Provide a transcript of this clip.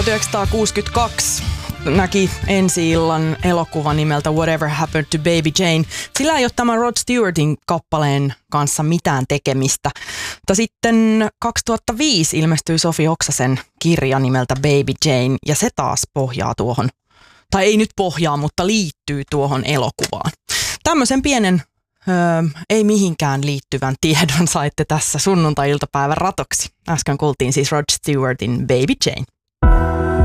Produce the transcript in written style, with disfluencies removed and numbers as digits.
1962 näki ensi-illan elokuva nimeltä Whatever Happened to Baby Jane. Sillä ei ole tämän Rod Stewartin kappaleen kanssa mitään tekemistä. Mutta sitten 2005 ilmestyi Sofi Oksasen kirja nimeltä Baby Jane, ja se taas pohjaa tuohon, tai ei nyt pohjaa, mutta liittyy tuohon elokuvaan. Tämmöisen pienen, ei mihinkään liittyvän tiedon saitte tässä sunnuntai-iltapäivän ratoksi. Äsken kuultiin siis Rod Stewartin Baby Jane.